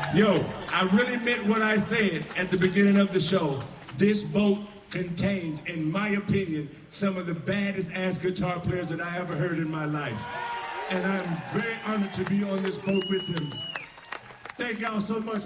Yo, I really meant what I said at the beginning of the show. This boat contains, in my opinion, some of the baddest ass guitar players that I ever heard in my life. And I'm very honored to be on this boat with him. Thank y'all so much.